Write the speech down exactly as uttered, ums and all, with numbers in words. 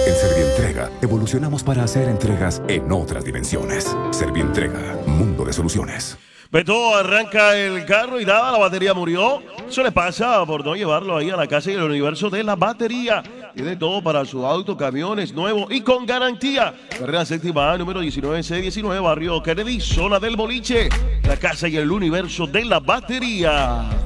En Servientrega evolucionamos para hacer entregas en otras dimensiones. Servientrega, mundo de soluciones. Beto arranca el carro y nada, la batería murió. Eso le pasa por no llevarlo ahí a la casa y el universo de la batería. Tiene todo para su auto, camiones nuevos y con garantía. Carrera séptima A, número diecinueve C diecinueve, barrio Kennedy, zona del boliche. La casa y el universo de la batería.